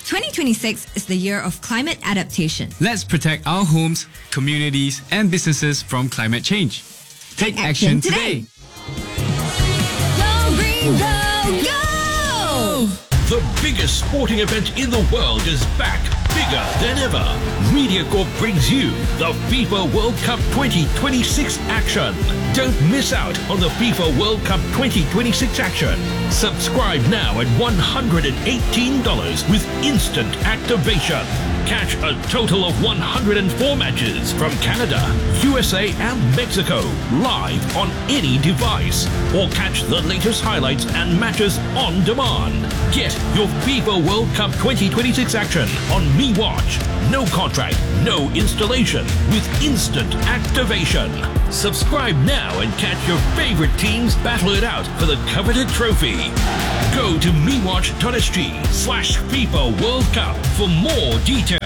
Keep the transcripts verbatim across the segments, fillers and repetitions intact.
twenty twenty-six is the year of climate adaptation. Let's protect our homes, communities, and businesses from climate change. Take, Take action, action today. today. Go green, go, go! The biggest sporting event in the world is back, bigger than ever. MediaCorp brings you the FIFA World Cup twenty twenty-six action. Don't miss out on the FIFA World Cup twenty twenty-six action. Subscribe now at one hundred eighteen dollars with instant activation. Catch a total of one hundred four matches from Canada, U S A and Mexico live on any device. Or catch the latest highlights and matches on demand. Get your FIFA World Cup twenty twenty-six action on MeWatch. No contract, no installation with instant activation. Subscribe now and catch your favorite teams battle it out for the coveted trophy. Go to mewatch.sg slash FIFA World Cup for more details.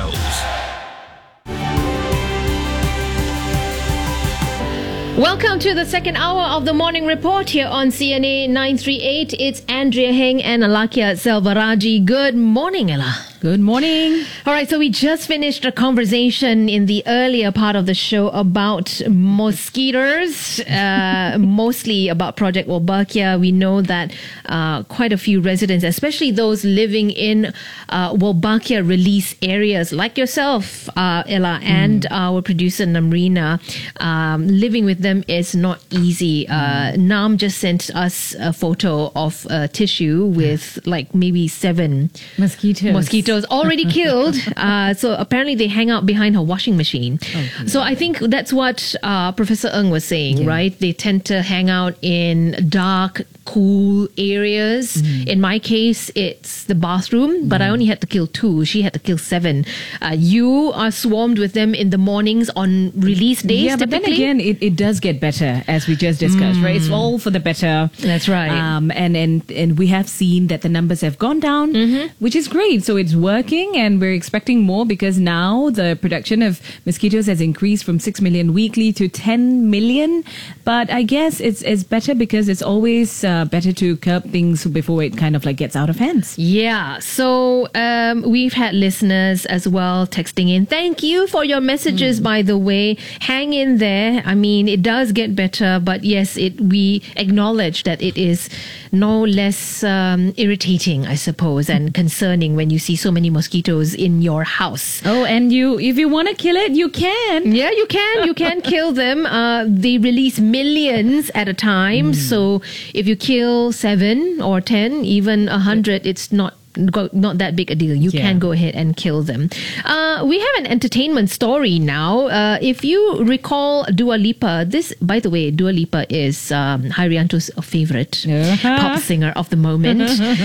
Welcome to the second hour of the morning report here on C N A nine three eight. It's Andrea Heng and Alakia Selvaraji. Good morning, Ella. Good morning. All right, so we just finished a conversation in the earlier part of the show about mosquitoes, uh, mostly about Project Wolbachia. We know that uh, quite a few residents, especially those living in uh, Wolbachia release areas like yourself, uh, Ella, mm. and our producer Namrina, um, living with them is not easy. Uh, Nam just sent us a photo of a tissue with like maybe seven mosquitoes. Mosquitoes already killed. Uh, so apparently they hang out behind her washing machine. Oh, so I think that's what uh, Professor Ng was saying, yeah. right? They tend to hang out in dark, cool areas. Mm. In my case, it's the bathroom, but mm. I only had to kill two. She had to kill seven. Uh, you are swarmed with them in the mornings on release days. Yeah, but typically. then again, it, it does get better, as we just discussed, mm. right? It's all for the better. That's right. Um, and, and, and we have seen that the numbers have gone down, mm-hmm. which is great. So it's working, and we're expecting more because now the production of mosquitoes has increased from six million weekly to ten million. But I guess it's, it's better because it's always uh, better to curb things before it kind of like gets out of hands. Yeah. So um, we've had listeners as well texting in. Thank you for your messages, mm. by the way. Hang in there. I mean, it does get better, but yes, it we acknowledge that it is no less um, irritating, I suppose, and concerning when you see so many mosquitoes in your house. Oh, and you, if you want to kill it, you can. Yeah, you can. You can kill them. Uh, they release millions at a time. Mm. So if you kill seven or ten, even a hundred, it's not not that big a deal. You yeah. can go ahead and kill them. Uh, we have an entertainment story now. Uh, if you recall Dua Lipa, this, by the way, Dua Lipa is um, Hairianto's favorite uh-huh. pop singer of the moment.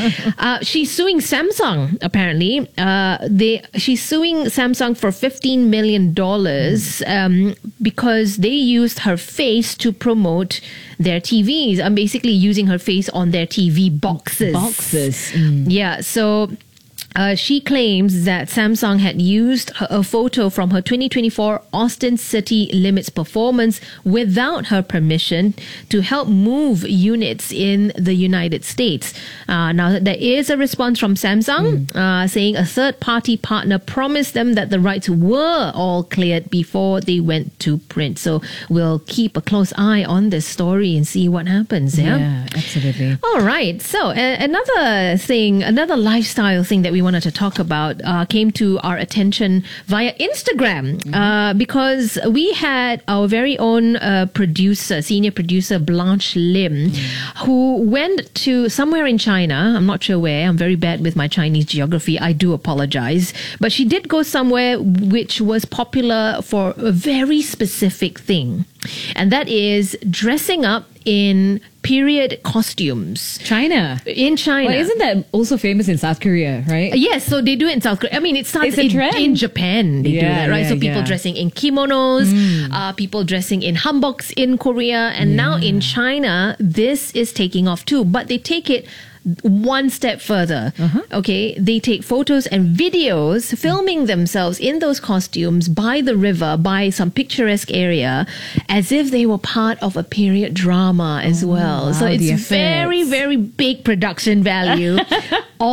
uh, she's suing Samsung, apparently. Uh, they She's suing Samsung for fifteen million dollars um, because they used her face to promote their T Vs. I'm basically using her face on their T V boxes. Boxes. Mm. Yeah, so uh, she claims that Samsung had used her, a photo from her twenty twenty-four Austin City Limits performance without her permission to help move units in the United States. Uh, now, there is a response from Samsung mm. uh, saying a third-party partner promised them that the rights were all cleared before they went to print. So we'll keep a close eye on this story and see what happens. Yeah, yeah, absolutely. All right. So uh, another thing, another lifestyle thing that we wanted to talk about uh, came to our attention via Instagram mm-hmm. uh, because we had our very own uh, producer, senior producer Blanche Lim, mm-hmm. who went to somewhere in China. I'm not sure where. I'm very bad with my Chinese geography. I do apologize. But she did go somewhere which was popular for a very specific thing. And that is dressing up in period costumes. China. In China. Well, isn't that also famous in South Korea, right? Yes, so they do it in South Korea. I mean, it starts it's a in, trend. in Japan. They yeah, do that, right? Yeah, so people yeah. dressing in kimonos, mm. uh, people dressing in hanboks in Korea, and yeah. now in China, this is taking off too. But they take it one step further. Uh-huh. Okay, they take photos and videos filming themselves in those costumes by the river, by some picturesque area, as if they were part of a period drama as oh, well. Wow, so it's very, very big production value, all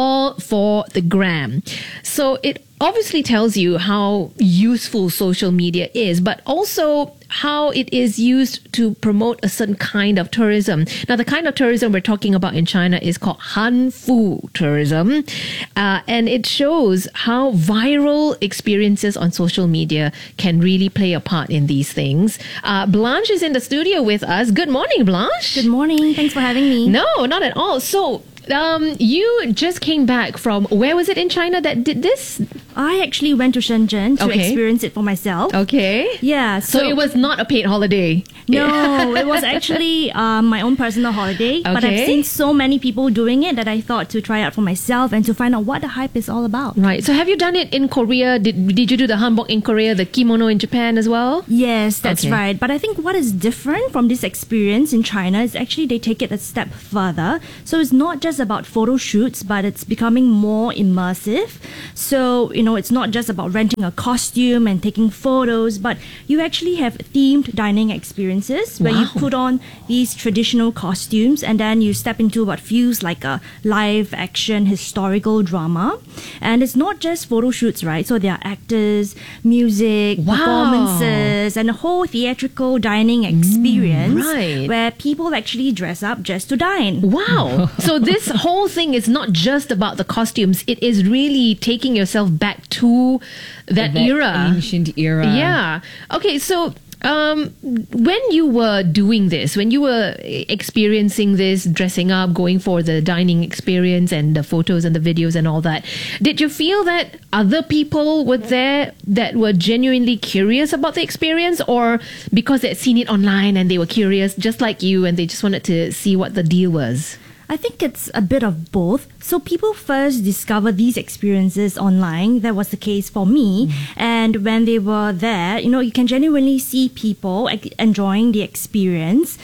for the gram. So it obviously tells you how useful social media is, but also how it is used to promote a certain kind of tourism. Now, the kind of tourism we're talking about in China is called Hanfu tourism. Uh, and it shows how viral experiences on social media can really play a part in these things. Uh, Blanche is in the studio with us. Good morning, Blanche. Good morning. Thanks for having me. No, not at all. So, um, you just came back from, where was it in China that did this? I actually went to Shenzhen to Okay. experience it for myself. Okay. Yeah. So, So, it was not a paid holiday. No, it was actually um, my own personal holiday. But Okay. I've seen so many people doing it that I thought to try out for myself and to find out what the hype is all about. Right. So have you done it in Korea? Did did you do the hanbok in Korea, the kimono in Japan as well? Yes, that's Okay. right. But I think what is different from this experience in China is actually they take it a step further. So it's not just about photo shoots, but it's becoming more immersive. So, you know, it's not just about renting a costume and taking photos, but you actually have themed dining experiences where you Wow. put on these traditional costumes and then you step into what feels like a live action historical drama. And it's not just photo shoots, right? So there are actors, music, Wow. performances, and a whole theatrical dining experience right. where people actually dress up just to dine. Wow. So this whole thing is not just about the costumes. It is really taking yourself back to that, That era. ancient era. Yeah. Okay, so um, when you were doing this, when you were experiencing this, dressing up, going for the dining experience and the photos and the videos and all that, did you feel that other people were there that were genuinely curious about the experience, or because they'd seen it online and they were curious just like you and they just wanted to see what the deal was? I think it's a bit of both. So people first discover these experiences online. That was the case for me. And when they were there, you know, you can genuinely see people like, enjoying the experience.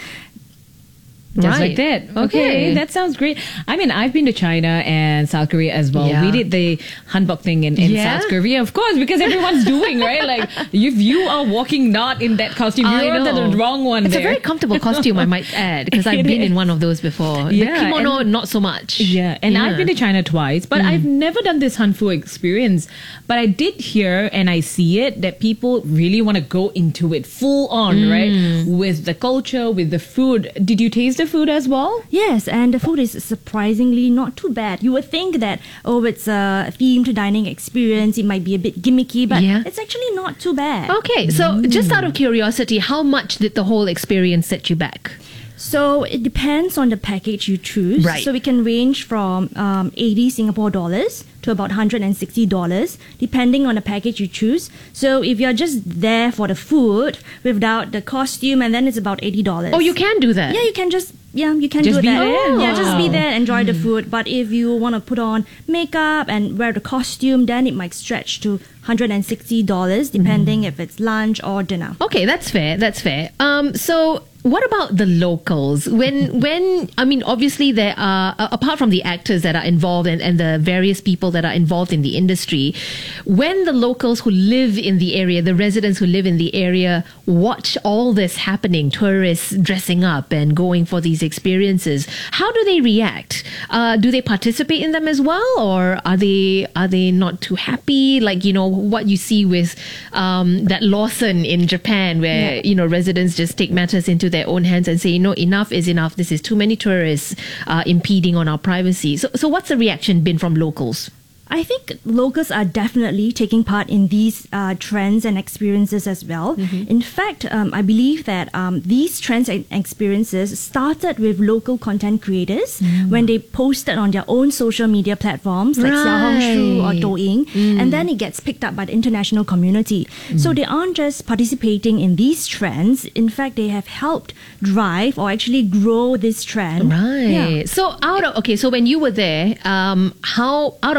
Just Right. like that. Okay. Okay. That sounds great. I mean, I've been to China and South Korea as well. Yeah. We did the hanbok thing in, in Yeah? South Korea, of course, because everyone's doing, right? Like, if you are walking not in that costume, I you're know. the wrong one It's there. a very comfortable costume, I might add, because I've It been in is. one of those before. Yeah, the kimono, and- not so much. Yeah, and I've been to China twice, but I've never done this Hanfu experience. But I did hear and I see it that people really want to go into it full on, right? With the culture, with the food. Did you taste the food as well? Yes, and the food is surprisingly not too bad. You would think that, oh, it's a themed dining experience, it might be a bit gimmicky, but Yeah. it's actually not too bad. Okay, so just out of curiosity, how much did the whole experience set you back? So it depends on the package you choose. Right. So it can range from um, eighty Singapore dollars to about one hundred sixty dollars, depending on the package you choose. So if you're just there for the food without the costume, and then it's about eighty dollars. Oh, you can do that? Yeah, you can just yeah, you can Just do be that. there? Yeah, just be Wow. there, enjoy the food. But if you want to put on makeup and wear the costume, then it might stretch to one hundred sixty dollars, depending if it's lunch or dinner. Okay, that's fair. That's fair. Um, so what about the locals? When, when I mean, obviously there are uh, apart from the actors that are involved and, and the various people that are involved in the industry, when the locals who live in the area, the residents who live in the area, watch all this happening, tourists dressing up and going for these experiences, how do they react? Uh, do they participate in them as well, or are they are they not too happy? Like, you know, what you see with um, that Lawson in Japan, where Yeah. you know residents just take matters into their own hands and say, no, enough is enough. This is too many tourists uh, impeding on our privacy. So, so what's the reaction been from locals? I think locals are definitely taking part in these uh, trends and experiences as well. In fact, um, I believe that um, these trends and experiences started with local content creators when they posted on their own social media platforms like Xiaohongshu or Right. Douyin, and then it gets picked up by the international community. So they aren't just participating in these trends. In fact, they have helped drive or actually grow this trend. Right. Yeah. So out of okay, so when you were there, um, how out of ten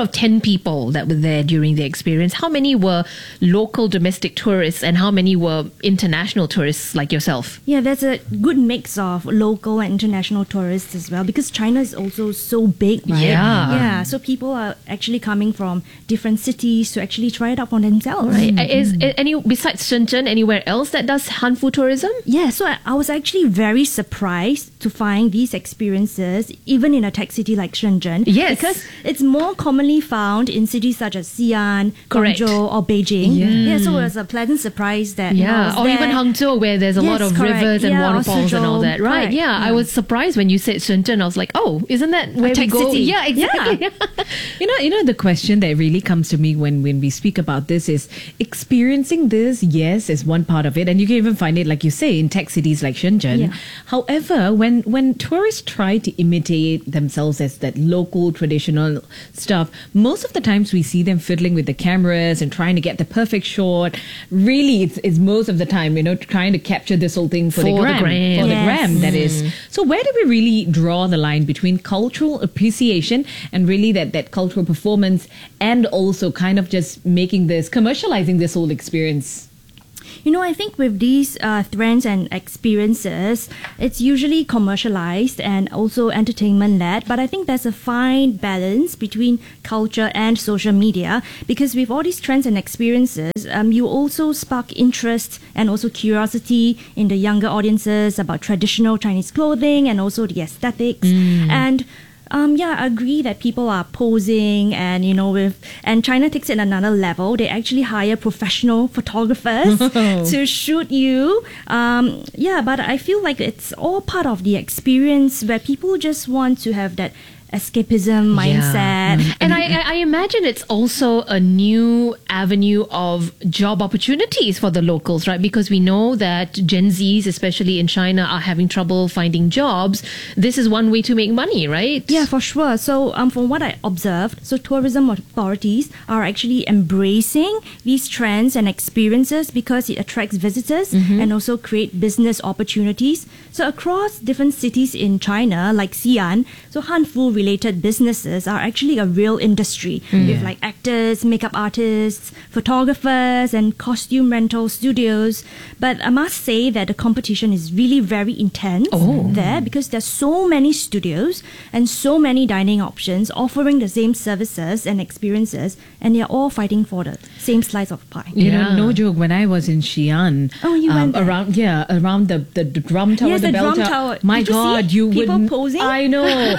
people that were there during the experience, how many were local domestic tourists and how many were international tourists like yourself? Yeah, there's a good mix of local and international tourists as well, because China is also so big, right? Yeah. Yeah, so people are actually coming from different cities to actually try it out for themselves. Right. Is, is any besides Shenzhen anywhere else that does Hanfu tourism? Yeah, so I, I was actually very surprised to find these experiences even in a tech city like Shenzhen. Yes. Because it's more commonly found in cities such as Xi'an, Correct. Guangzhou, or Beijing. Yeah. Yeah, so it was a pleasant surprise that you know, I Yeah, was or even there. Hangzhou where there's a lot Yes, of correct. rivers and Yeah, or waterfalls and all Suzhou. that. Right, Correct. yeah, I Yeah. was surprised when you said Shenzhen. I was like, oh, isn't that where we tech go? city. Yeah, exactly. You know, you know, the question that really comes to me when, when we speak about this is experiencing this, yes, is one part of it. And you can even find it, like you say, in tech cities like Shenzhen. Yeah. However, when, when tourists try to imitate themselves as that local traditional stuff, most of the times we see them fiddling with the cameras and trying to get the perfect shot. Really, it's, it's most of the time, you know, trying to capture this whole thing for, For the the gram. gram. For the Yes. gram, that is. So where do we really draw the line between cultural appreciation and really that, that cultural performance and also kind of just making this, commercializing this whole experience? You know, I think with these uh, trends and experiences, it's usually commercialized and also entertainment led. But I think there's a fine balance between culture and social media, because with all these trends and experiences, um, you also spark interest and also curiosity in the younger audiences about traditional Chinese clothing and also the aesthetics. And Um, yeah, I agree that people are posing and, you know, with, and China takes it another level. They actually hire professional photographers to shoot you. Um, yeah, but I feel like it's all part of the experience where people just want to have that escapism mindset. And I, I- I imagine it's also a new avenue of job opportunities for the locals, right? Because we know that Gen Zs, especially in China, are having trouble finding jobs. This is one way to make money, right? Yeah, for sure. So, um, from what I observed, so tourism authorities are actually embracing these trends and experiences because it attracts visitors and also create business opportunities. So, across different cities in China, like Xi'an, so Hanfu related businesses are actually a real industry with like actors, makeup artists, photographers, and costume rental studios. But I must say that the competition is really very intense there because there's so many studios and so many dining options offering the same services and experiences, and they're all fighting for the same slice of pie. You Yeah. know, no joke. When I was in Xi'an, Oh, you went there. around, yeah, around the, the, the drum tower, Yes, the, the bell drum tower. tower. My Did you see God, you people wouldn't. posing? I know.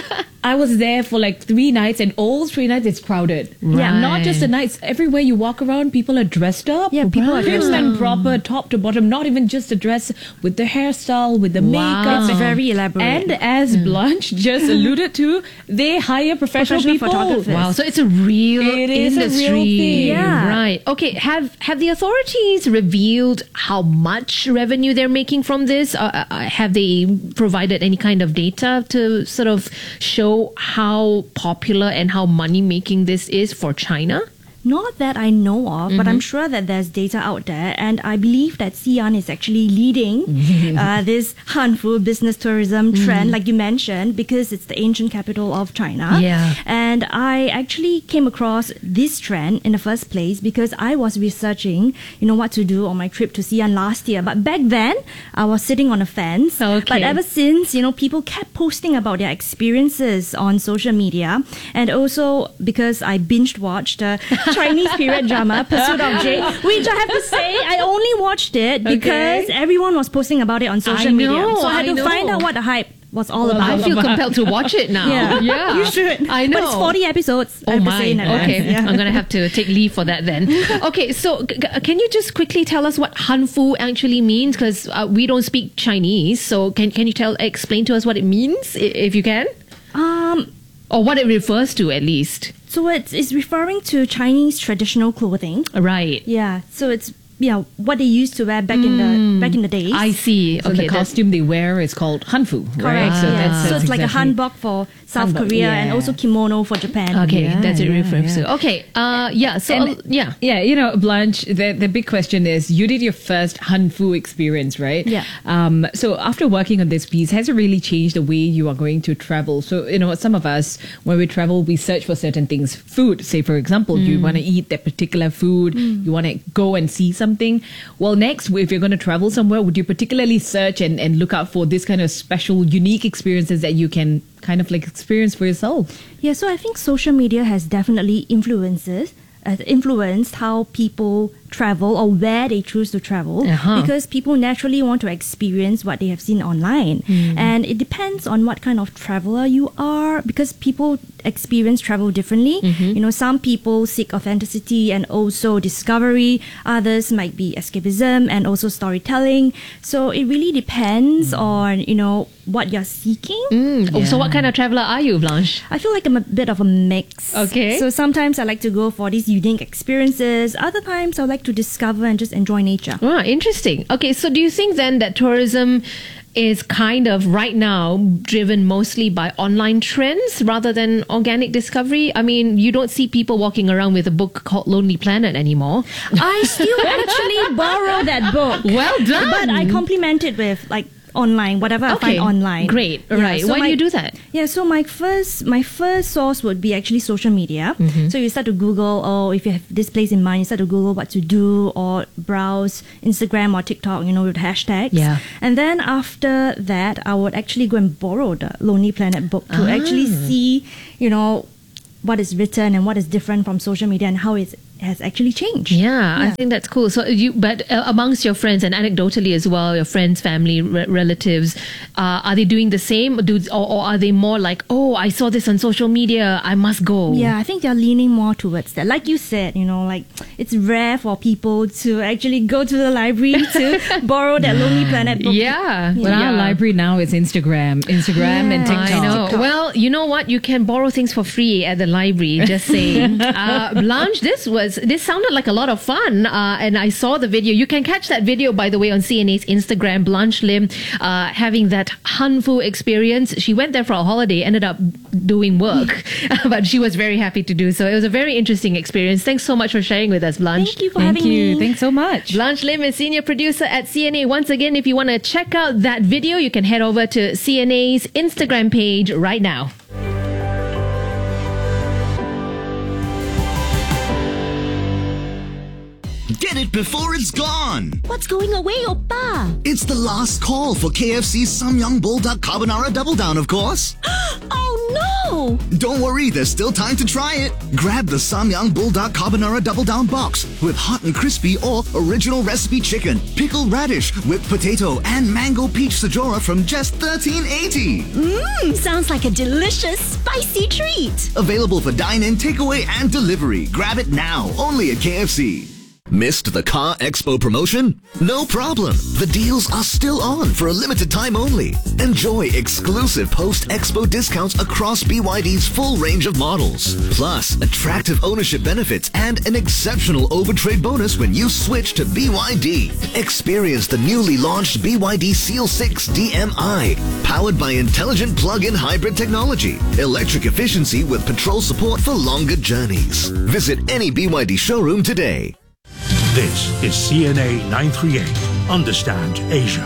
I was there for like three nights, and all three nights it's crowded. Right. Not just the nights. Everywhere you walk around, people are dressed up. Yeah, people are prim dressed and proper, top to bottom. Not even just the dress, with the hairstyle, with the Wow. makeup. It's very elaborate. And as Blanche just alluded to, they hire professional, Professional people. photographers. Wow, so it's a real It is a industry. real thing. Yeah. Right. Okay, have have the authorities revealed how much revenue they're making from this? Uh, uh, have they provided any kind of data to sort of show how popular and how money making this is for China? Not that I know of, but I'm sure that there's data out there, and I believe that Xi'an is actually leading uh, this Hanfu business tourism trend, like you mentioned, because it's the ancient capital of China. Yeah. And I actually came across this trend in the first place because I was researching, you know, what to do on my trip to Xi'an last year. But back then, I was sitting on a fence. Okay. But ever since, you know, people kept posting about their experiences on social media, and also because I binged watched uh, Chinese period drama Pursuit of Jade, which I have to say I only watched it because Okay. everyone was posting about it on social I media. know, So I had I to know. find out what the hype was all Well, about. I feel compelled to watch it now. Yeah. yeah. You should. I know. But it's forty episodes. I Oh have to my! say in advance. Okay, Yeah. I'm gonna have to take leave for that then. Okay, so g- g- can you just quickly tell us what Hanfu actually means? Because uh, we don't speak Chinese, so can can you tell explain to us what it means, i- if you can, Um. or what it refers to at least? So it's it's referring to Chinese traditional clothing. Right. Yeah. So it's you know, what they used to wear back in the back in the days. I see. So okay, the that's- costume they wear is called hanfu, right? Correct. So yeah. that's, so that's it's like a exactly- hanbok for South Hanbok, Korea and yeah. also kimono for Japan. Okay, Yeah, that's it yeah, refers yeah. to. Okay, uh, yeah. So And- uh, yeah. Yeah, you know, Blanche, the, the big question is you did your first hanfu experience, right? Yeah. Um, so after working on this piece, has it really changed the way you are going to travel? So, you know, some of us, when we travel, we search for certain things. Food, say, for example, you want to eat that particular food, you want to go and see something. Well, next, if you're going to travel somewhere, would you particularly search and, and look out for this kind of special, unique experiences that you can kind of like experience for yourself? Yeah, so I think social media has definitely influences uh, influenced how people travel or where they choose to travel Uh-huh. because people naturally want to experience what they have seen online. And it depends on what kind of traveler you are because people experience travel differently. You know, some people seek authenticity and also discovery. Others might be escapism and also storytelling. So it really depends on, you know, what you're seeking. Mm. Oh, so what kind of traveler are you, Blanche? I feel like I'm a bit of a mix. Okay. So sometimes I like to go for these unique experiences. Other times I like to discover and just enjoy nature. Ah, interesting. Okay, so do you think then that tourism is kind of right now driven mostly by online trends rather than organic discovery? I mean, you don't see people walking around with a book called Lonely Planet anymore. I still actually borrow that book. Well done. But I complement it with like online, whatever I find online. Great. Yeah, Right. so Why my- do you do that? Yeah, so my first my first source would be actually social media. Mm-hmm. So you start to Google, oh, if you have this place in mind, you start to Google what to do or browse Instagram or TikTok, you know, with hashtags. Yeah. And then after that, I would actually go and borrow the Lonely Planet book to actually Ah. see, you know, what is written and what is different from social media and how it has actually changed. Yeah, I think that's cool. So you, but uh, amongst your friends and anecdotally as well, your friends, family, re- relatives, uh, are they doing the same? Do or, or are they more like, oh, I saw this on social media, I must go? Yeah, I think they're leaning more towards that. Like you said, you know, like it's rare for people to actually go to the library to borrow that Lonely Planet book. Yeah. But our yeah. library now is Instagram, Instagram and Yeah. TikTok. I know. TikTok. Well, you know what? You can borrow things for free at the library. Just saying. uh, Blanche, this was this sounded like a lot of fun, uh, and I saw the video. You can catch that video, by the way, on C N A's Instagram. Blanche Lim uh, having that hanfu experience. She went there for a holiday, ended up doing work, but she was very happy to do so. It was a very interesting experience. Thanks so much for sharing with us, Blanche. Thank you for Thank having you. me. Thanks so much. Blanche Lim is senior producer at C N A. Once again, if you want to check out that video, you can head over to C N A's Instagram page right now. Get it before it's gone. What's going away, Oppa? It's the last call for K F C's Samyang Bulldog Carbonara Double Down, of course. Oh no! Don't worry, there's still time to try it. Grab the Samyang Bulldog Carbonara Double Down box with hot and crispy or original recipe chicken, pickled radish, whipped potato, and mango peach sajora from just thirteen eighty. Mmm, sounds like a delicious, spicy treat. Available for dine-in, takeaway, and delivery. Grab it now, only at K F C. Missed the Car Expo promotion? No problem. The deals are still on for a limited time only. Enjoy exclusive post-expo discounts across B Y D's full range of models. Plus, attractive ownership benefits and an exceptional overtrade bonus when you switch to B Y D. Experience the newly launched B Y D Seal six D M I, powered by intelligent plug-in hybrid technology, electric efficiency with patrol support for longer journeys. Visit any B Y D showroom today. This is C N A nine thirty-eight. Understand Asia.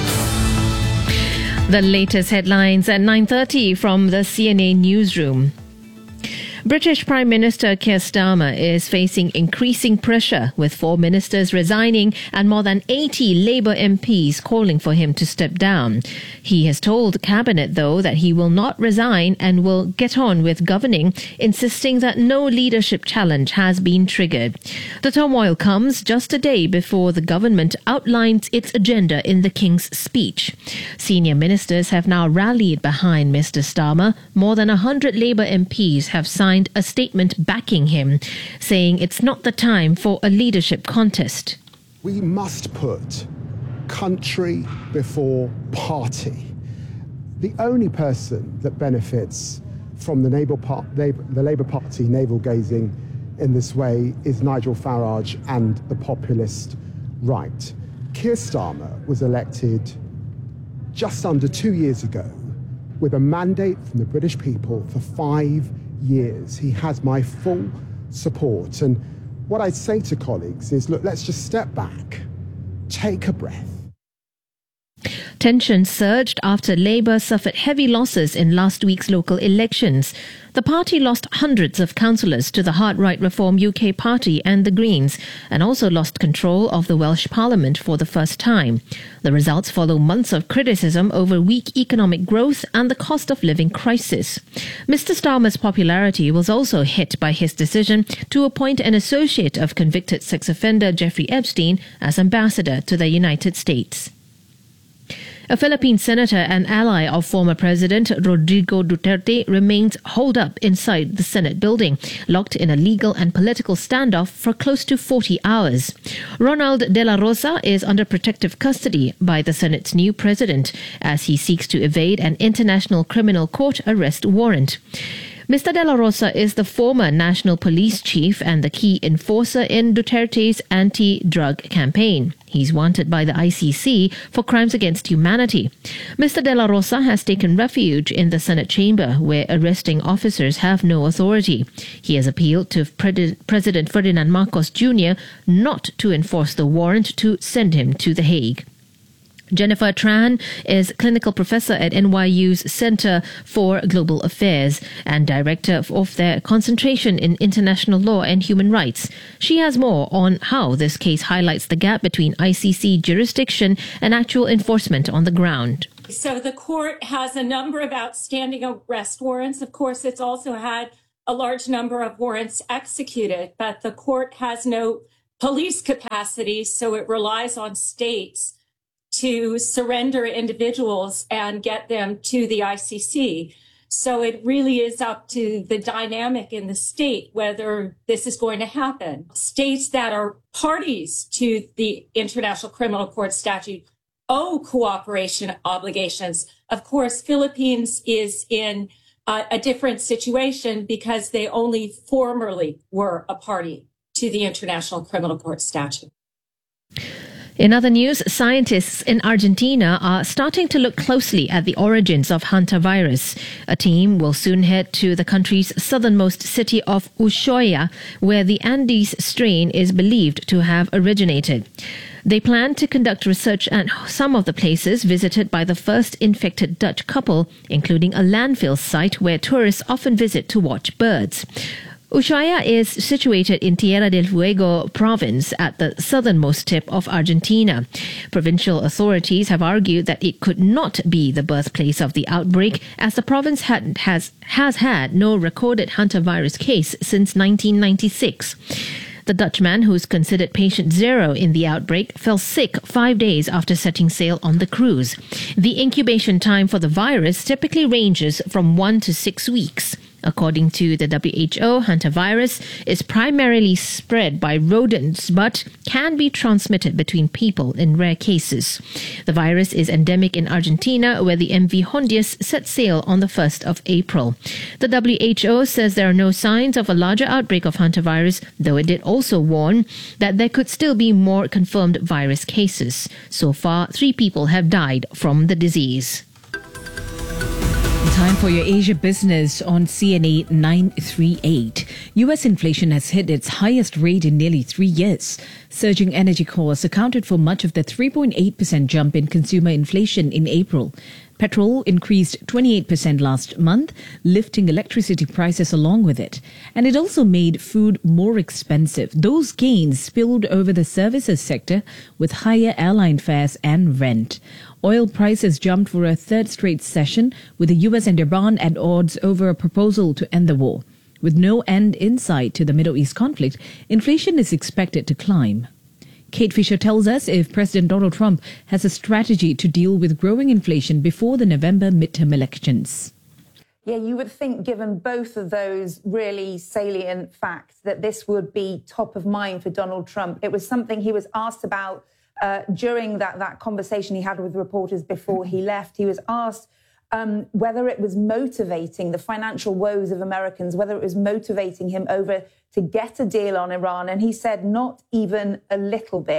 The latest headlines at nine thirty from the C N A newsroom. British Prime Minister Keir Starmer is facing increasing pressure, with four ministers resigning and more than eighty Labour M Ps calling for him to step down. He has told Cabinet, though, that he will not resign and will get on with governing, insisting that no leadership challenge has been triggered. The turmoil comes just a day before the government outlines its agenda in the King's speech. Senior ministers have now rallied behind Mister Starmer. More than one hundred Labour M Ps have signed a statement backing him, saying it's not the time for a leadership contest. We must put country before party. The only person that benefits from the, naval par- Labour, the Labour Party navel-gazing in this way is Nigel Farage and the populist right. Keir Starmer was elected just under two years ago with a mandate from the British people for five years. He has my full support. And what I'd say to colleagues is, look, let's just step back, take a breath. Tensions surged after Labour suffered heavy losses in last week's local elections. The party lost hundreds of councillors to the hard-right Reform U K party and the Greens, and also lost control of the Welsh Parliament for the first time. The results follow months of criticism over weak economic growth and the cost of living crisis. Mister Starmer's popularity was also hit by his decision to appoint an associate of convicted sex offender Jeffrey Epstein as ambassador to the United States. A Philippine senator and ally of former President Rodrigo Duterte remains holed up inside the Senate building, locked in a legal and political standoff for close to forty hours. Ronald De La Rosa is under protective custody by the Senate's new president as he seeks to evade an International Criminal Court arrest warrant. Mister De La Rosa is the former national police chief and the key enforcer in Duterte's anti-drug campaign. He's wanted by the I C C for crimes against humanity. Mister De La Rosa has taken refuge in the Senate chamber, where arresting officers have no authority. He has appealed to Pre- President Ferdinand Marcos Junior not to enforce the warrant to send him to The Hague. Jennifer Tran is clinical professor at N Y U's Center for Global Affairs and director of their concentration in international law and human rights. She has more on how this case highlights the gap between I C C jurisdiction and actual enforcement on the ground. So the court has a number of outstanding arrest warrants. Of course, it's also had a large number of warrants executed, but the court has no police capacity, so it relies on states to surrender individuals and get them to the I C C. So it really is up to the dynamic in the state whether this is going to happen. States that are parties to the International Criminal Court statute owe cooperation obligations. Of course, Philippines is in a, a different situation because they only formerly were a party to the International Criminal Court statute. In other news, scientists in Argentina are starting to look closely at the origins of hantavirus. A team will soon head to the country's southernmost city of Ushuaia, where the Andes strain is believed to have originated. They plan to conduct research at some of the places visited by the first infected Dutch couple, including a landfill site where tourists often visit to watch birds. Ushuaia is situated in Tierra del Fuego province at the southernmost tip of Argentina. Provincial authorities have argued that it could not be the birthplace of the outbreak, as the province had, has, has had no recorded hantavirus case since nineteen ninety-six. The Dutchman, who's considered patient zero in the outbreak, fell sick five days after setting sail on the cruise. The incubation time for the virus typically ranges from one to six weeks. According to the W H O, hantavirus is primarily spread by rodents but can be transmitted between people in rare cases. The virus is endemic in Argentina, where the M V Hondius set sail on the first of April. The W H O says there are no signs of a larger outbreak of hantavirus, though it did also warn that there could still be more confirmed virus cases. So far, three people have died from the disease. Time for your Asia business on C N A nine three eight. U S inflation has hit its highest rate in nearly three years. Surging energy costs accounted for much of the three point eight percent jump in consumer inflation in April. Petrol increased twenty-eight percent last month, lifting electricity prices along with it. And it also made food more expensive. Those gains spilled over the services sector with higher airline fares and rent. Oil prices jumped for a third straight session, with the U S and Iran at odds over a proposal to end the war. With no end in sight to the Middle East conflict, inflation is expected to climb. Kate Fisher tells us if President Donald Trump has a strategy to deal with growing inflation before the November midterm elections. Yeah, you would think, given both of those really salient facts, that this would be top of mind for Donald Trump. It was something he was asked about uh, during that, that conversation he had with reporters before he left. He was asked um, whether it was motivating the financial woes of Americans, whether it was motivating him over to get a deal on Iran. And he said not even a little bit.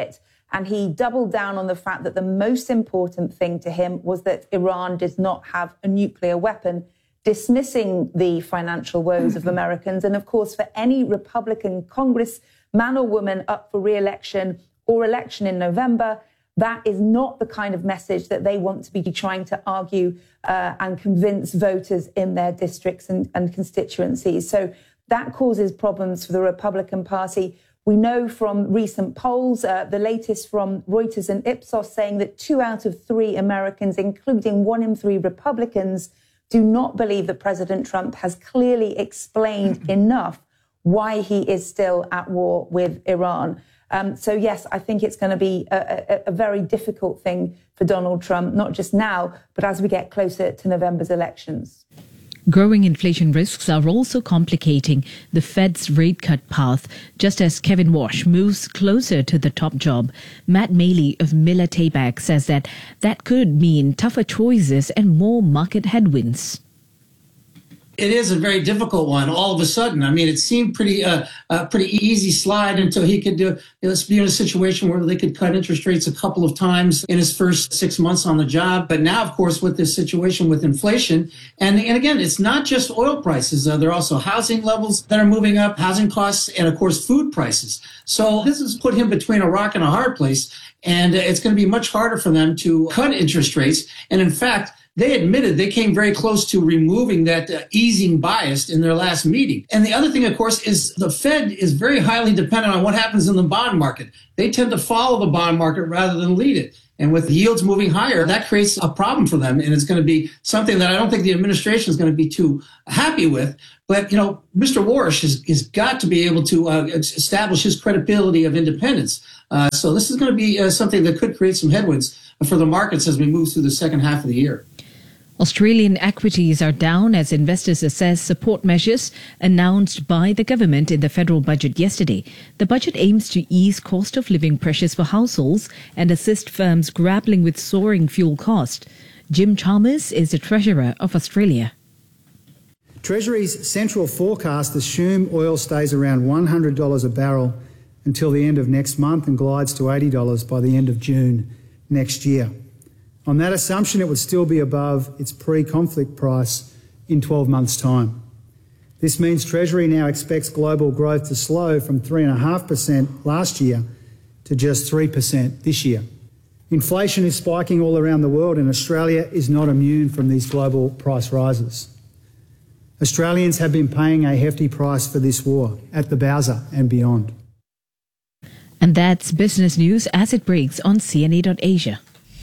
And he doubled down on the fact that the most important thing to him was that Iran does not have a nuclear weapon, dismissing the financial woes of Americans. And of course, for any Republican Congress man or woman up for re-election or election in November, that is not the kind of message that they want to be trying to argue uh, and convince voters in their districts and, and constituencies. So that causes problems for the Republican Party. We know from recent polls, uh, the latest from Reuters and Ipsos, saying that two out of three Americans, including one in three Republicans, do not believe that President Trump has clearly explained enough why he is still at war with Iran. Um, so, yes, I think it's going to be a, a, a very difficult thing for Donald Trump, not just now, but as we get closer to November's elections. Growing inflation risks are also complicating the Fed's rate cut path, just as Kevin Walsh moves closer to the top job. Matt Maley of Miller Tabak says that that could mean tougher choices and more market headwinds. It is a very difficult one. All of a sudden, I mean, it seemed pretty, uh, a pretty easy slide until he could do. Let's be in a situation where they could cut interest rates a couple of times in his first six months on the job. But now, of course, with this situation with inflation, and and again, it's not just oil prices. Uh, there are also housing levels that are moving up, housing costs, and of course, food prices. So this has put him between a rock and a hard place, and it's going to be much harder for them to cut interest rates. And in fact, they admitted they came very close to removing that uh, easing bias in their last meeting. And the other thing, of course, is the Fed is very highly dependent on what happens in the bond market. They tend to follow the bond market rather than lead it. And with yields moving higher, that creates a problem for them. And it's going to be something that I don't think the administration is going to be too happy with. But, you know, Mister Walsh has, has got to be able to uh, establish his credibility of independence. Uh, so this is going to be uh, something that could create some headwinds for the markets as we move through the second half of the year. Australian equities are down as investors assess support measures announced by the government in the federal budget yesterday. The budget aims to ease cost of living pressures for households and assist firms grappling with soaring fuel costs. Jim Chalmers is the Treasurer of Australia. Treasury's central forecast assume oil stays around one hundred dollars a barrel until the end of next month and glides to eighty dollars by the end of June next year. On that assumption, it would still be above its pre-conflict price in twelve months' time. This means Treasury now expects global growth to slow from three point five percent last year to just three percent this year. Inflation is spiking all around the world, and Australia is not immune from these global price rises. Australians have been paying a hefty price for this war at the Bowser and beyond. And that's business news as it breaks on C N A dot Asia.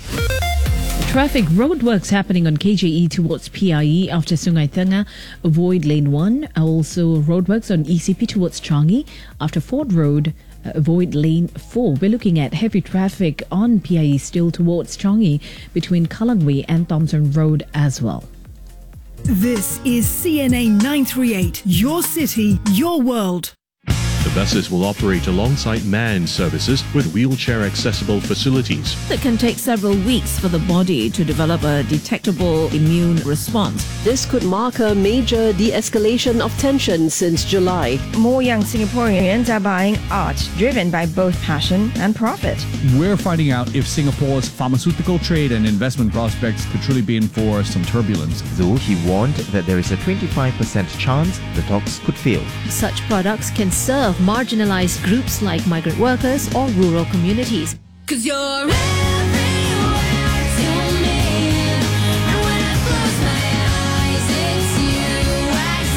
Traffic roadworks happening on K J E towards P I E after Sungai Tengah. Avoid lane one. Also roadworks on E C P towards Changi after Ford Road. Uh, avoid lane four. We're looking at heavy traffic on P I E still towards Changi between Kallang and Thomson Road as well. This is C N A nine thirty-eight. Your city, your world. The buses will operate alongside manned services with wheelchair-accessible facilities. It can take several weeks for the body to develop a detectable immune response. This could mark a major de-escalation of tension since July. More young Singaporeans are buying art driven by both passion and profit. We're finding out if Singapore's pharmaceutical trade and investment prospects could truly be in for some turbulence. Though he warned that there is a twenty-five percent chance the talks could fail. Such products can serve marginalized groups like migrant workers or rural communities. 'Cause you're everywhere to me. And when I close my eyes, it's you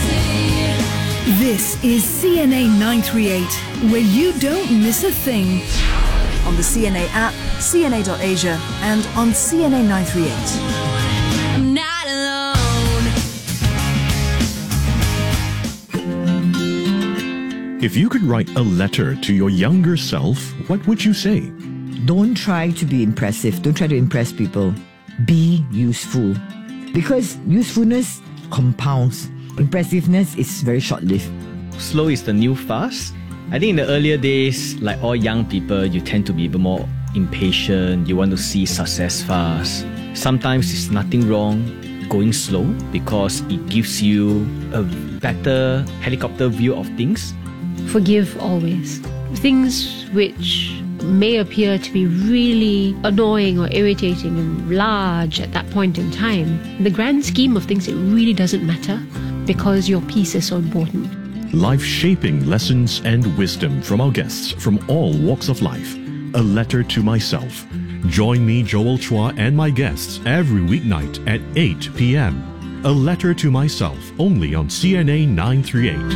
I see. This is C N A nine thirty-eight, where you don't miss a thing. On the C N A app, C N A dot Asia, and on C N A nine thirty-eight. I'm not alone. If you could write a letter to your younger self, what would you say? Don't try to be impressive. Don't try to impress people. Be useful. Because usefulness compounds. Impressiveness is very short-lived. Slow is the new fast. I think in the earlier days, like all young people, you tend to be a bit more impatient. You want to see success fast. Sometimes it's nothing wrong going slow because it gives you a better helicopter view of things. Forgive always. Things which may appear to be really annoying or irritating and large at that point in time, in the grand scheme of things, it really doesn't matter because your piece is so important. Life-shaping lessons and wisdom from our guests from all walks of life. A Letter to Myself. Join me, Joel Chua, and my guests every weeknight at eight p.m. A Letter to Myself, only on C N A nine thirty-eight.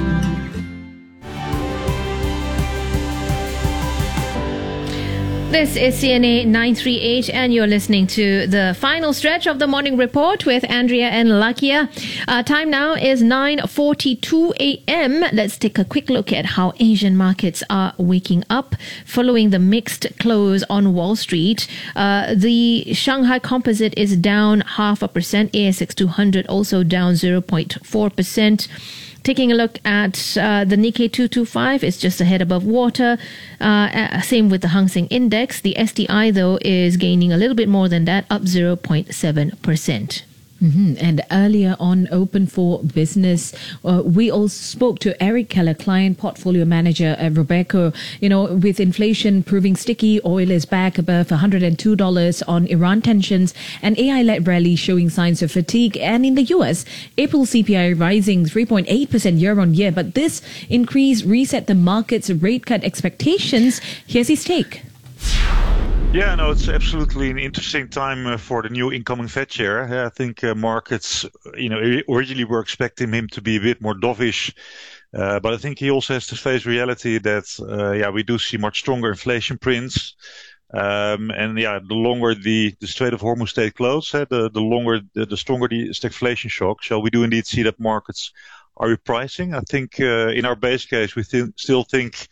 This is C N A nine thirty-eight and you're listening to the final stretch of the morning report with Andrea and Lakia. Uh, time now is nine forty-two a.m. Let's take a quick look at how Asian markets are waking up following the mixed close on Wall Street. Uh, the Shanghai Composite is down half a percent. A S X two hundred also down zero point four percent. Taking a look at uh, the Nikkei two twenty-five, it's just a head above water. Uh, same with the Hang Seng Index. The S T I, though, is gaining a little bit more than that, up zero point seven percent. Mm-hmm. And earlier on Open for Business, uh, we also spoke to Eric Keller, client portfolio manager at Robeco. You know, with inflation proving sticky, oil is back above one hundred two dollars on Iran tensions, and A I-led rally showing signs of fatigue. And in the U S, April C P I rising three point eight percent year on year. But this increase reset the market's rate cut expectations. Here's his take. Yeah, no, it's absolutely an interesting time uh, for the new incoming Fed chair. Uh, I think uh, markets, you know, originally were expecting him to be a bit more dovish, uh, but I think he also has to face reality that, uh, yeah, we do see much stronger inflation prints. Um, and yeah, the longer the, the Strait of Hormuz stay closed, uh, the, the longer, the, the stronger the stagflation shock. So we do indeed see that markets are repricing. I think uh, in our base case, we th- still think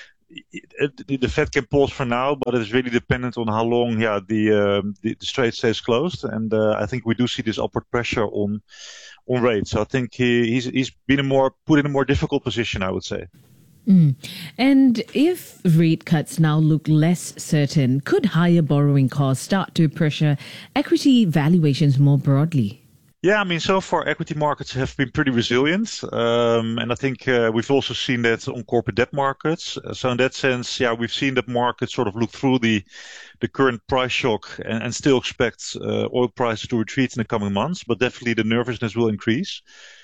the Fed can pause for now, but it's really dependent on how long, yeah, the um, the, the Strait stays closed, and uh, I think we do see this upward pressure on on rates. So I think he, he's he's been a more put in a more difficult position, I would say. Mm. And if rate cuts now look less certain, could higher borrowing costs start to pressure equity valuations more broadly? Yeah, I mean, so far equity markets have been pretty resilient. Um, and I think uh, we've also seen that on corporate debt markets. Uh, so in that sense, yeah, we've seen that markets sort of look through the the current price shock and, and still expect uh, oil prices to retreat in the coming months. But definitely the nervousness will increase.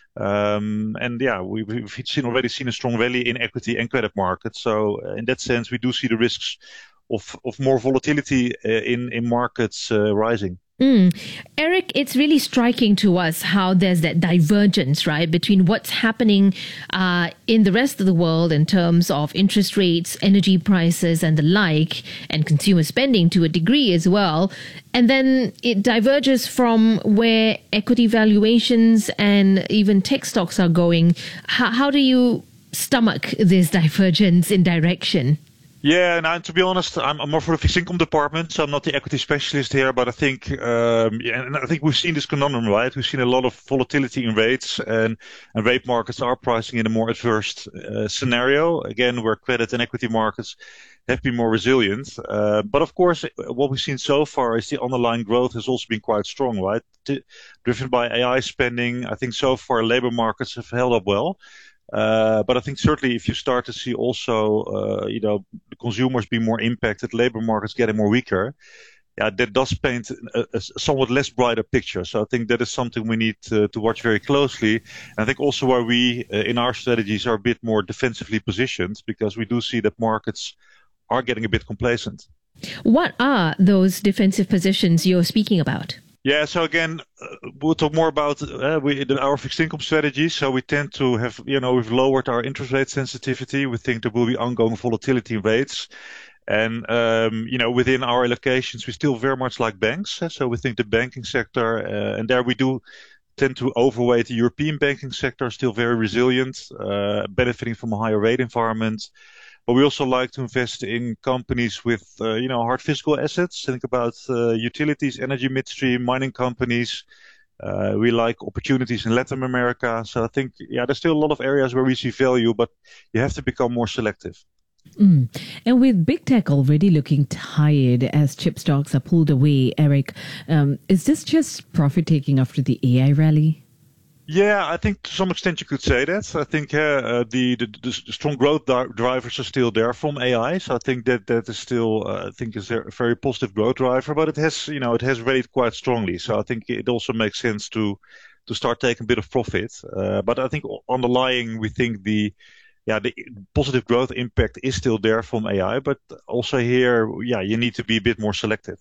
Um, and yeah, we, we've seen already seen a strong rally in equity and credit markets. So uh, in that sense, we do see the risks of, of more volatility uh, in, in markets uh, rising. Mm. Eric, it's really striking to us how there's that divergence, right, between what's happening uh, in the rest of the world in terms of interest rates, energy prices and the like, and consumer spending to a degree as well. And then it diverges from where equity valuations and even tech stocks are going. How, how do you stomach this divergence in direction? Yeah, and I, to be honest, I'm, I'm more for the fixed income department, so I'm not the equity specialist here. But I think, um, yeah, and I think we've seen this conundrum, right? We've seen a lot of volatility in rates, and, and rate markets are pricing in a more adverse uh, scenario. Again, where credit and equity markets have been more resilient. Uh, but of course, what we've seen so far is the underlying growth has also been quite strong, right? T- driven by A I spending. I think so far labor markets have held up well. Uh, but I think certainly if you start to see also, uh, you know, the consumers being more impacted, labor markets getting more weaker, yeah, that does paint a, a somewhat less brighter picture. So I think that is something we need to, to watch very closely. And I think also why we, uh, in our strategies, are a bit more defensively positioned, because we do see that markets are getting a bit complacent. What are those defensive positions you're speaking about? Yeah, so again, uh, we'll talk more about uh, we, the, our fixed income strategy. So we tend to have, you know, we've lowered our interest rate sensitivity. We think there will be ongoing volatility in rates. And, um, you know, within our allocations, we still very much like banks. So we think the banking sector, uh, and there we do tend to overweight the European banking sector, still very resilient, uh, benefiting from a higher rate environment. But we also like to invest in companies with, uh, you know, hard physical assets. Think about uh, utilities, energy midstream, mining companies. Uh, we like opportunities in Latin America. So I think, yeah, there's still a lot of areas where we see value, but you have to become more selective. Mm. And with big tech already looking tired as chip stocks are pulled away, Eric, um, is this just profit taking after the A I rally? Yeah, I think to some extent you could say that. I think uh, uh, the, the the strong growth di- drivers are still there from A I. So I think that that is still, uh, I think, is a very positive growth driver. But it has, you know, it has rated quite strongly. So I think it also makes sense to to start taking a bit of profit. Uh, but I think underlying, we think the yeah the positive growth impact is still there from A I. But also here, yeah, you need to be a bit more selective.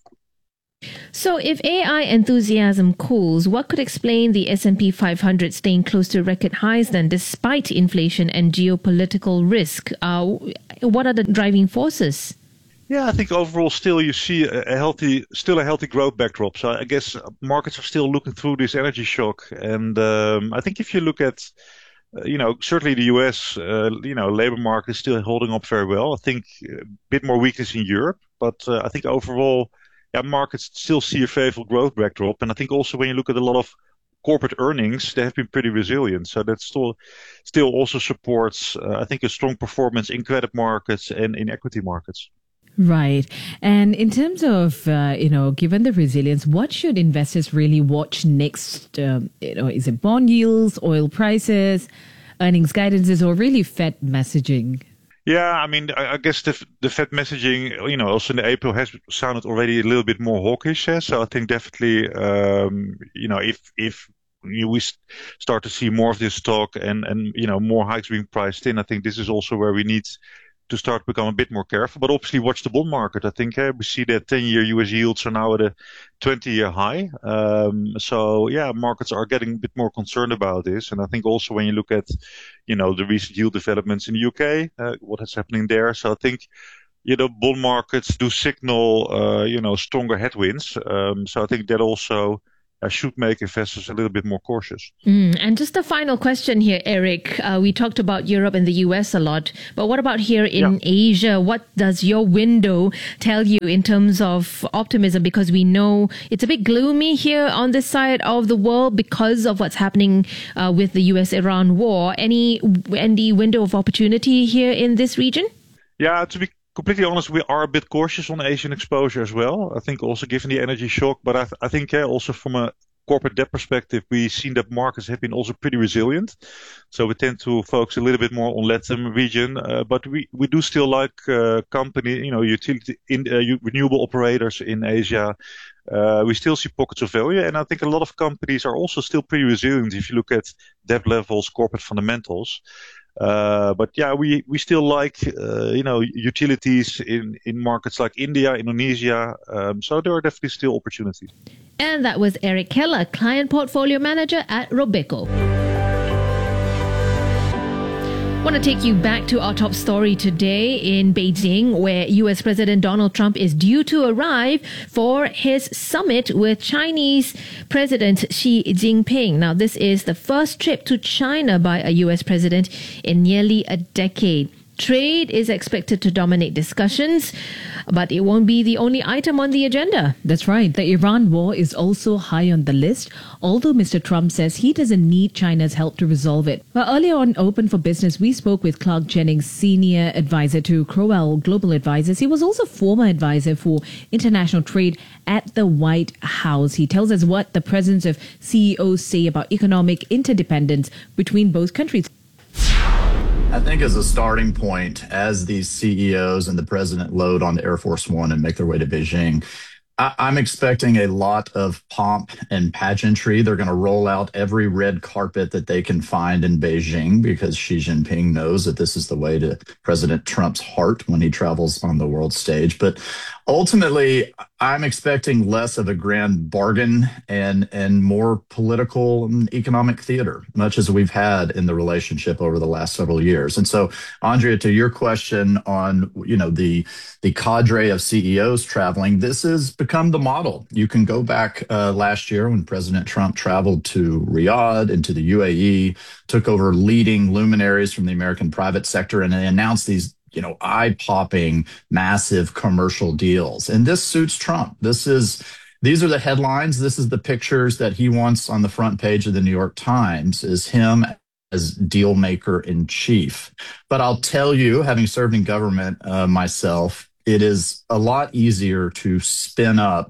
So if A I enthusiasm cools, what could explain the S and P five hundred staying close to record highs then, despite inflation and geopolitical risk? Uh, what are the driving forces? Yeah, I think overall still you see a a healthy, still a healthy growth backdrop. So I guess markets are still looking through this energy shock. And um, I think if you look at, uh, you know, certainly the U S, uh, you know, labor market is still holding up very well. I think a bit more weakness in Europe, but uh, I think overall, yeah, markets still see a favorable growth backdrop. And I think also when you look at a lot of corporate earnings, they have been pretty resilient. So that still still also supports, uh, I think, a strong performance in credit markets and in equity markets. Right. And in terms of, uh, you know, given the resilience, what should investors really watch next? Um, you know, is it bond yields, oil prices, earnings guidances, or really Fed messaging? Yeah, I mean, I, I guess the the Fed messaging, you know, also in April has sounded already a little bit more hawkish. Eh? So I think definitely, um, you know, if if we start to see more of this talk and and you know more hikes being priced in, I think this is also where we need to start to become a bit more careful. But obviously, watch the bond market. I think uh, we see that ten-year U S yields are now at a twenty-year high. Um, so yeah, markets are getting a bit more concerned about this. And I think also when you look at, you know, the recent yield developments in the U K, uh, what is happening there. So I think, you know, bond markets do signal, uh, you know, stronger headwinds. Um, so I think that also uh, should make investors a little bit more cautious. Mm, and just a final question here, Eric. Uh, we talked about Europe and the U S a lot, but what about here in yeah. Asia? What does your window tell you in terms of optimism? Because we know it's a bit gloomy here on this side of the world because of what's happening uh, with the U S Iran war. Any, any window of opportunity here in this region? Yeah, to be completely honest, we are a bit cautious on Asian exposure as well. I think also given the energy shock, but I, th- I think uh, also from a corporate debt perspective, we've seen that markets have been also pretty resilient. So we tend to focus a little bit more on Latin region, uh, but we, we do still like uh, company, you know, utility in uh, renewable operators in Asia. Uh, we still see pockets of value, and I think a lot of companies are also still pretty resilient if you look at debt levels, corporate fundamentals. Uh, but yeah, we, we still like, uh, you know, utilities in, in markets like India, Indonesia. Um, so there are definitely still opportunities. And that was Eric Keller, Client Portfolio Manager at Robeco. I want to take you back to our top story today in Beijing, where U S President Donald Trump is due to arrive for his summit with Chinese President Xi Jinping. Now, this is the first trip to China by a U S president in nearly a decade. Trade is expected to dominate discussions, but it won't be the only item on the agenda. That's right. The Iran war is also high on the list, although Mister Trump says he doesn't need China's help to resolve it. Well, earlier on Open for Business, we spoke with Clark Jennings, Senior Advisor to Crowell Global Advisors. He was also former advisor for international trade at the White House. He tells us what the presence of C E Os say about economic interdependence between both countries. I think as a starting point, as these C E Os and the president load onto Air Force One and make their way to Beijing, I- I'm expecting a lot of pomp and pageantry. They're going to roll out every red carpet that they can find in Beijing because Xi Jinping knows that this is the way to President Trump's heart when he travels on the world stage. But ultimately, I'm expecting less of a grand bargain and and more political and economic theater, much as we've had in the relationship over the last several years. And so, Andrea, to your question on, you know, the the cadre of C E Os traveling, this has become the model. You can go back uh, last year when President Trump traveled to Riyadh and to the U A E, took over leading luminaries from the American private sector, and they announced these, you know, eye-popping, massive commercial deals. And this suits Trump. This is, these are the headlines. This is the pictures that he wants on the front page of the New York Times, is him as deal maker in chief. But I'll tell you, having served in government uh, myself, it is a lot easier to spin up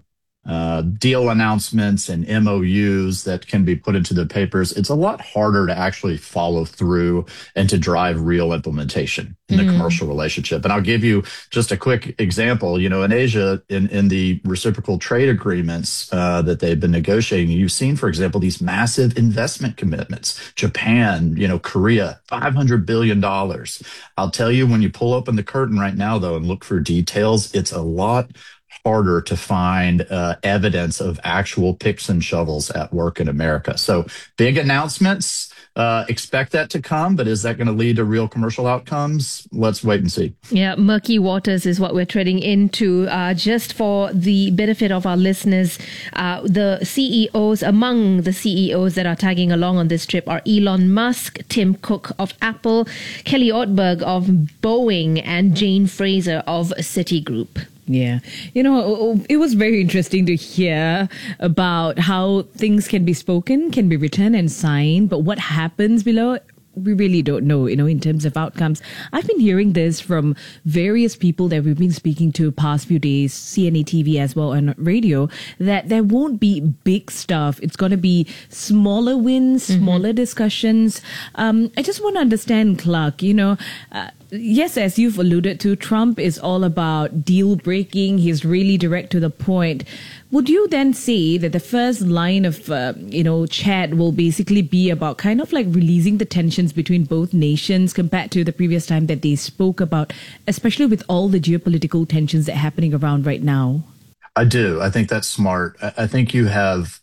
uh, deal announcements and M O Us that can be put into the papers, it's a lot harder to actually follow through and to drive real implementation in the Mm. commercial relationship. And I'll give you just a quick example. You know, in Asia, in, in the reciprocal trade agreements uh, that they've been negotiating, you've seen, for example, these massive investment commitments. Japan, you know, Korea, five hundred billion dollars. I'll tell you, when you pull open the curtain right now, though, and look for details, it's a lot harder to find uh, evidence of actual picks and shovels at work in America. So big announcements, uh, expect that to come, but is that going to lead to real commercial outcomes? Let's wait and see. Yeah, murky waters is what we're treading into. Uh, just for the benefit of our listeners, uh, the C E Os, among the C E Os that are tagging along on this trip are Elon Musk, Tim Cook of Apple, Kelly Ortberg of Boeing, and Jane Fraser of Citigroup. Yeah. You know, it was very interesting to hear about how things can be spoken, can be written and signed, but what happens below, we really don't know, you know, in terms of outcomes. I've been hearing this from various people that we've been speaking to past few days, C N A T V as well, and radio, that there won't be big stuff. It's going to be smaller wins, smaller mm-hmm. discussions. Um, I just want to understand, Clark, you know, uh, yes, as you've alluded to, Trump is all about deal breaking. He's really direct to the point. Would you then say that the first line of, uh, you know, chat will basically be about kind of like releasing the tensions between both nations compared to the previous time that they spoke about, especially with all the geopolitical tensions that are happening around right now? I do. I think that's smart. I I think you have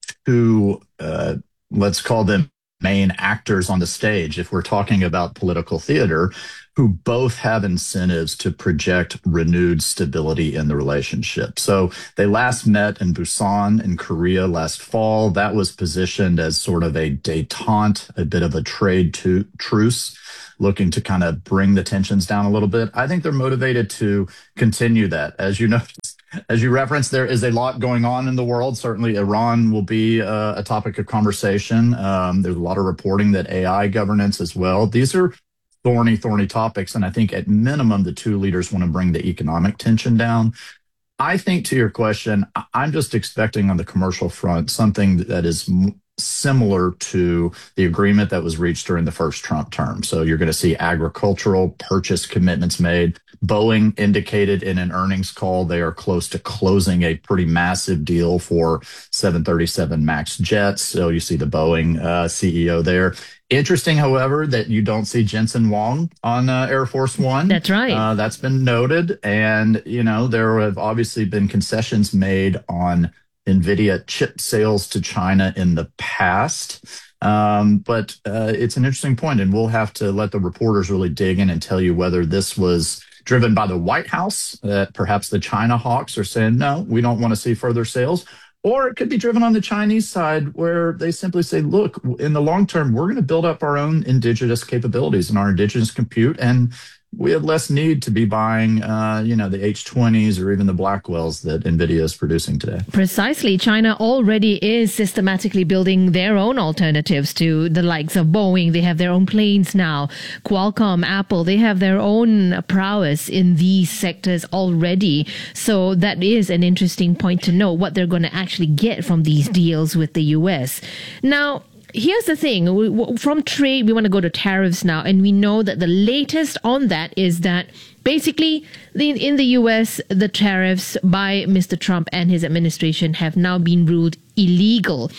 two, uh, let's call them main actors on the stage, if we're talking about political theater, who both have incentives to project renewed stability in the relationship. So they last met in Busan in Korea last fall. That was positioned as sort of a détente, a bit of a trade to truce, looking to kind of bring the tensions down a little bit. I think they're motivated to continue that. As you know, as you referenced, there is a lot going on in the world. Certainly, Iran will be uh, a topic of conversation. Um, there's a lot of reporting that A I governance as well. These are thorny, thorny topics. And I think at minimum, the two leaders want to bring the economic tension down. I think to your question, I- I'm just expecting on the commercial front something that is m- similar to the agreement that was reached during the first Trump term. So you're going to see agricultural purchase commitments made. Boeing indicated in an earnings call they are close to closing a pretty massive deal for seven thirty-seven MAX jets. So you see the Boeing uh, C E O there. Interesting, however, that you don't see Jensen Huang on uh, Air Force One. That's right. Uh, that's been noted. And, you know, there have obviously been concessions made on NVIDIA chip sales to China in the past. Um, but uh, it's an interesting point, and we'll have to let the reporters really dig in and tell you whether this was driven by the White House, that perhaps the China hawks are saying, no, we don't want to see further sales. Or it could be driven on the Chinese side, where they simply say, look, in the long term, we're going to build up our own indigenous capabilities and our indigenous compute, and we have less need to be buying, uh, you know, the H twenties or even the Blackwells that NVIDIA is producing today. Precisely. China already is systematically building their own alternatives to the likes of Boeing. They have their own planes now. Qualcomm, Apple, they have their own prowess in these sectors already. So that is an interesting point to know what they're going to actually get from these deals with the U S. Now, here's the thing. We, from trade, we want to go to tariffs now. And we know that the latest on that is that basically the, in the U S, the tariffs by Mister Trump and his administration have now been ruled illegal.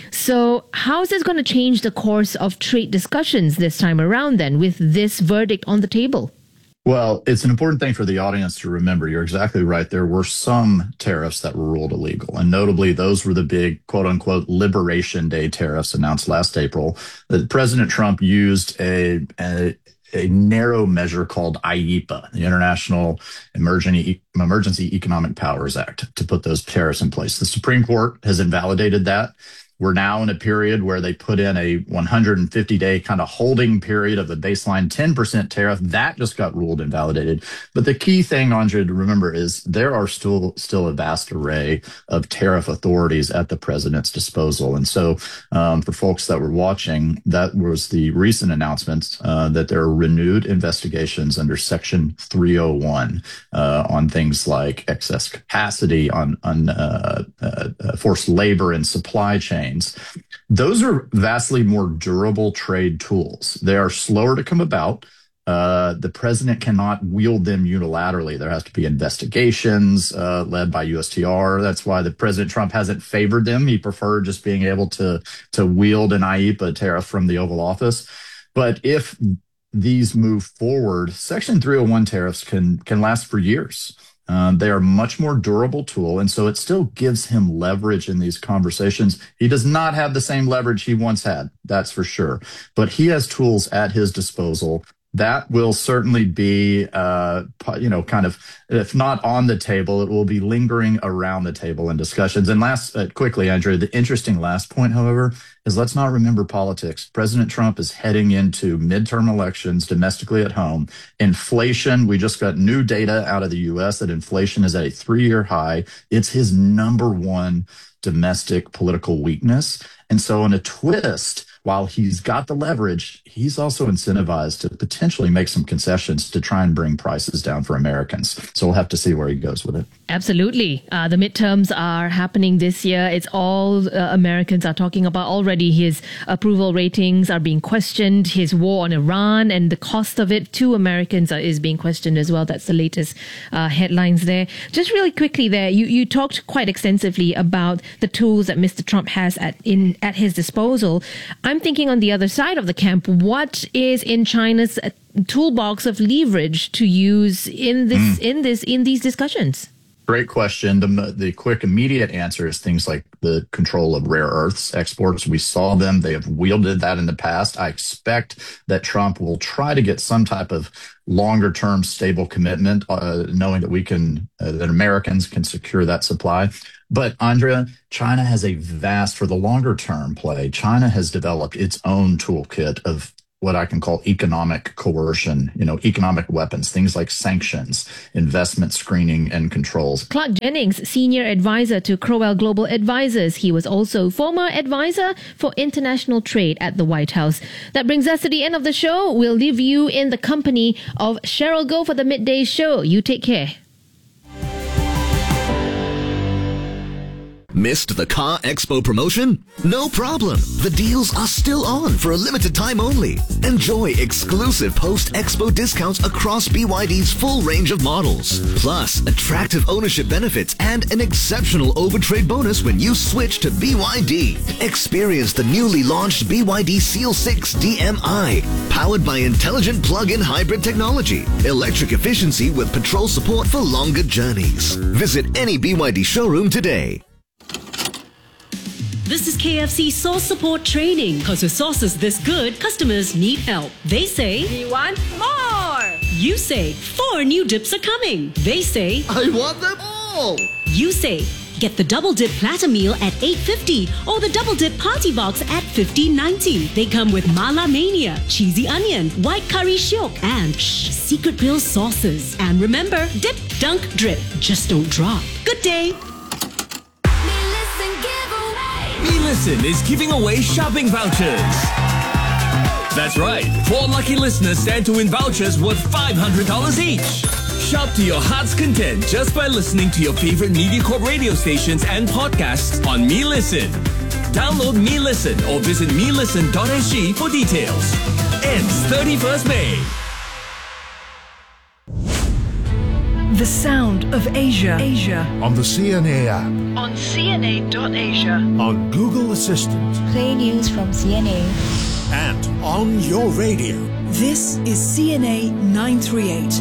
So how is this going to change the course of trade discussions this time around then with this verdict on the table? Well, it's an important thing for the audience to remember. You're exactly right. There were some tariffs that were ruled illegal, and notably those were the big quote unquote Liberation Day tariffs announced last April. That President Trump used a, a a narrow measure called I E P A, the International Emergency Emergency Economic Powers Act, to put those tariffs in place. The Supreme Court has invalidated that. We're now in a period where they put in a one hundred fifty day kind of holding period of the baseline ten percent tariff. That just got ruled invalidated. But the key thing, Andre, to remember is there are still still a vast array of tariff authorities at the president's disposal. And so um, for folks that were watching, that was the recent announcements uh, that there are renewed investigations under Section three oh one uh, on things like excess capacity, on, on uh, uh, forced labor and supply chain. Those are vastly more durable trade tools. They are slower to come about. Uh, the president cannot wield them unilaterally. There has to be investigations uh, led by U S T R. That's why the President Trump hasn't favored them. He preferred just being able to to wield an I E P A tariff from the Oval Office. But if these move forward, Section three oh one tariffs can can last for years. Um, they are a much more durable tool, and so it still gives him leverage in these conversations. He does not have the same leverage he once had, that's for sure. But he has tools at his disposal. That will certainly be, uh, you know, kind of, if not on the table, it will be lingering around the table in discussions. And last, uh, quickly, Andrea, the interesting last point, however, is let's not remember politics. President Trump is heading into midterm elections domestically at home. Inflation, we just got new data out of the U S that inflation is at a three-year high. It's his number one domestic political weakness. And so in a twist, while he's got the leverage, he's also incentivized to potentially make some concessions to try and bring prices down for Americans. So we'll have to see where he goes with it. Absolutely. Uh, the midterms are happening this year. It's all uh, Americans are talking about already. His approval ratings are being questioned. His war on Iran and the cost of it to Americans are, is being questioned as well. That's the latest uh, headlines there. Just really quickly there, you, you talked quite extensively about the tools that Mister Trump has at in at his disposal. I'm thinking on the other side of the camp, what is in China's toolbox of leverage to use in this mm. in this in these discussions? Great question. The, the quick, immediate answer is things like the control of rare earths exports. We saw them. They have wielded that in the past. I expect that Trump will try to get some type of longer term stable commitment, uh, knowing that we can, uh, that Americans can secure that supply. But Andrea, China has a vast, for the longer term play, China has developed its own toolkit of what I can call economic coercion, you know, economic weapons, things like sanctions, investment screening and controls. Clark Jennings, senior advisor to Crowell Global Advisors. He was also former advisor for international trade at the White House. That brings us to the end of the show. We'll leave you in the company of Cheryl Goh for the midday show. You take care. Missed the Car Expo promotion? No problem. The deals are still on for a limited time only. Enjoy exclusive post-expo discounts across B Y D's full range of models. Plus, attractive ownership benefits and an exceptional overtrade bonus when you switch to B Y D. Experience the newly launched B Y D Seal six D M I, powered by intelligent plug-in hybrid technology, electric efficiency with patrol support for longer journeys. Visit any B Y D showroom today. This is K F C Sauce Support Training. Because with sauces this good, customers need help. They say, we want more. You say, four new dips are coming. They say, I want them all. You say, get the Double Dip Platter Meal at eight fifty or the Double Dip Party Box at fifteen ninety. They come with Mala Mania, Cheesy Onion, White Curry Shiok, and shh, Secret Grill sauces. And remember, dip, dunk, drip. Just don't drop. Good day. MeListen is giving away shopping vouchers. That's right. Four lucky listeners stand to win vouchers worth five hundred dollars each. Shop to your heart's content just by listening to your favorite MediaCorp radio stations and podcasts on MeListen. Download MeListen or visit me listen dot s g for details. Ends thirty-first May. The sound of Asia. Asia. On the C N A app. On C N A dot asia. On Google Assistant. Play news from C N A. And on your radio. This is C N A nine thirty-eight.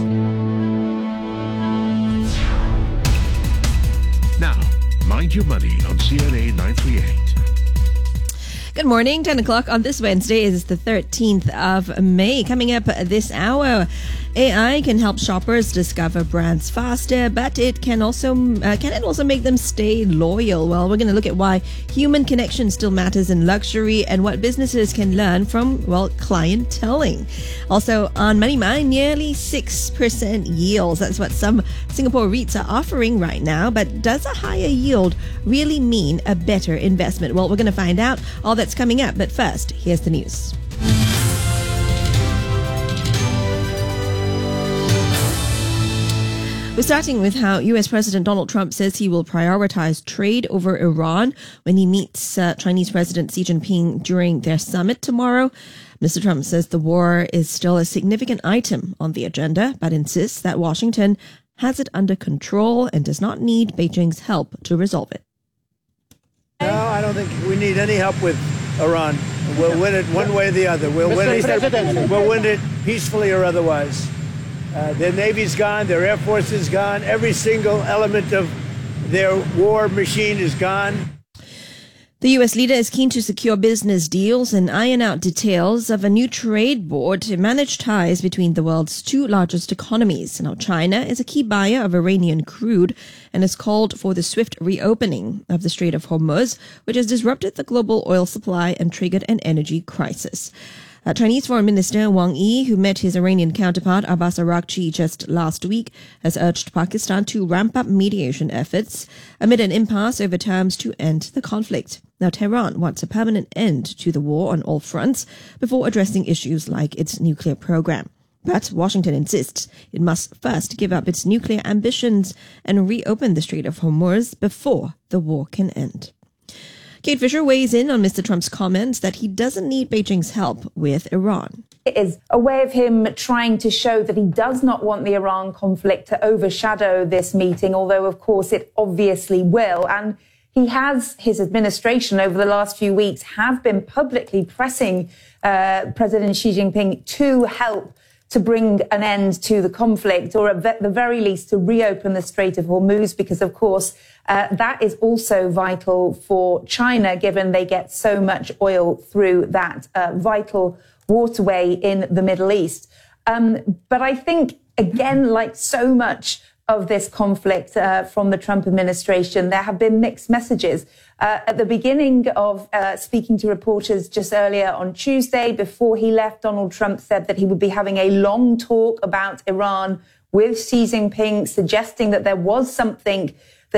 Now, Mind Your Money on C N A nine thirty-eight. Good morning. ten o'clock on this Wednesday is the thirteenth of May. Coming up this hour, A I can help shoppers discover brands faster, but it can also uh, can it also make them stay loyal? Well, we're going to look at why human connection still matters in luxury and what businesses can learn from, well, clienteling. Also, on Money Mind, nearly six percent yields. That's what some Singapore REITs are offering right now. But does a higher yield really mean a better investment? Well, we're going to find out. All that's coming up. But first, here's the news. We're starting with how U S President Donald Trump says he will prioritize trade over Iran when he meets uh, Chinese President Xi Jinping during their summit tomorrow. Mister Trump says the war is still a significant item on the agenda, but insists that Washington has it under control and does not need Beijing's help to resolve it. No, I don't think we need any help with Iran. We'll win it one way or the other. We'll win it, we'll win it peacefully or otherwise. Uh, their Navy's gone, their Air Force is gone, every single element of their war machine is gone. The U S leader is keen to secure business deals and iron out details of a new trade board to manage ties between the world's two largest economies. Now, China is a key buyer of Iranian crude and has called for the swift reopening of the Strait of Hormuz, which has disrupted the global oil supply and triggered an energy crisis. Uh, Chinese Foreign Minister Wang Yi, who met his Iranian counterpart Abbas Araghchi just last week, has urged Pakistan to ramp up mediation efforts amid an impasse over terms to end the conflict. Now, Tehran wants a permanent end to the war on all fronts before addressing issues like its nuclear program. But Washington insists it must first give up its nuclear ambitions and reopen the Strait of Hormuz before the war can end. Kate Fisher weighs in on Mister Trump's comments that he doesn't need Beijing's help with Iran. It is a way of him trying to show that he does not want the Iran conflict to overshadow this meeting, although, of course, it obviously will. And he has, his administration over the last few weeks have been publicly pressing uh, President Xi Jinping to help to bring an end to the conflict, or at the very least to reopen the Strait of Hormuz, because, of course, uh, that is also vital for China, given they get so much oil through that uh, vital waterway in the Middle East. Um, but I think, again, like so much of this conflict uh, from the Trump administration, there have been mixed messages. Uh, at the beginning of uh, speaking to reporters just earlier on Tuesday, before he left, Donald Trump said that he would be having a long talk about Iran with Xi Jinping, suggesting that there was something